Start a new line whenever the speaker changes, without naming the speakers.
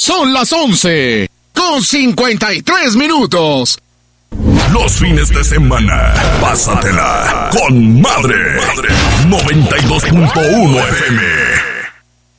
Son las 11:53.
Los fines de semana, pásatela con madre. 92.1 FM.